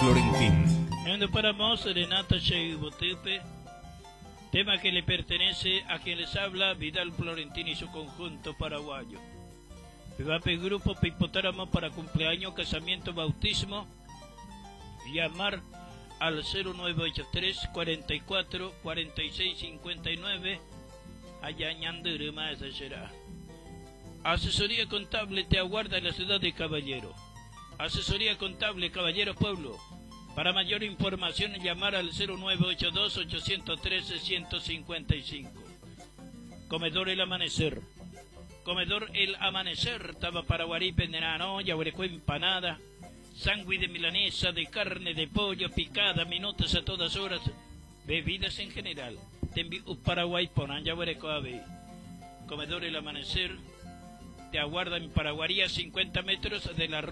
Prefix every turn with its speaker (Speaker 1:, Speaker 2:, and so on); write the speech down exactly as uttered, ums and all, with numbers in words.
Speaker 1: Florentín.
Speaker 2: En para vos, Serenata Cheibotepe, tema que le pertenece a quien les habla, Vidal Florentín y su conjunto paraguayo. Pivape Grupo Pipotáramo para cumpleaños, casamiento, bautismo. Llamar al cero nueve ocho tres, cuarenta y cuatro, cuarenta y seis cincuenta y nueve. Allá Ñanduruma, esa será. Asesoría contable te aguarda en la ciudad de Caballero. Asesoría contable Caballero Pueblo. Para mayor información llamar al cero nueve ocho dos, ocho uno tres, uno cinco cinco. Comedor El Amanecer. Comedor El Amanecer. Taba para Guaripe, Nerano, Yaguareco empanada. Sándwich de milanesa, de carne, de pollo, picada, minutos a todas horas. Bebidas en general. Tembi Paraguay, Ponan, Yaguareco Ave. Comedor El Amanecer. Te aguarda en Paraguaría, cincuenta metros de la